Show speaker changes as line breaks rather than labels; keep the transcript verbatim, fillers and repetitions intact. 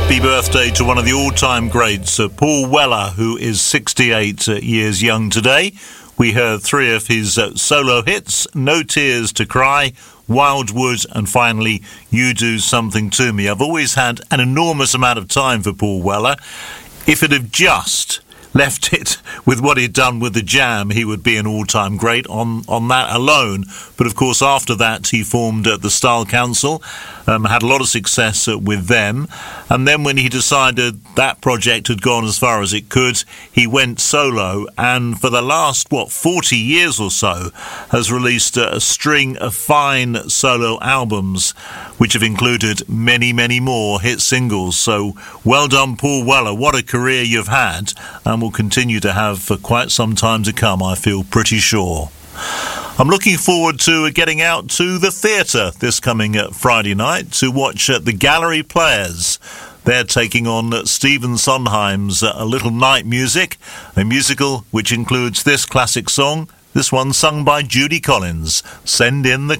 Happy birthday to one of the all-time greats, uh, Paul Weller, who is sixty-eight uh, years young today. We heard three of his uh, solo hits, No Tears to Cry, Wildwood, and finally, You Do Something to Me. I've always had an enormous amount of time for Paul Weller. If it had just left it with what he'd done with the Jam, he would be an all-time great on, on that alone. But of course, after that, he formed uh, the Style Council, um, had a lot of success uh, with them. And then when he decided that project had gone as far as it could, he went solo. And for the last, what, forty years or so, has released uh, a string of fine solo albums, which have included many, many more hit singles. So well done, Paul Weller. What a career you've had, and will continue to have for quite some time to come, I feel pretty sure. I'm looking forward to getting out to the theatre this coming uh, Friday night to watch uh, the Gallery Players. They're taking on uh, Stephen Sondheim's uh, A Little Night Music, a musical which includes this classic song, this one sung by Judy Collins, Send in the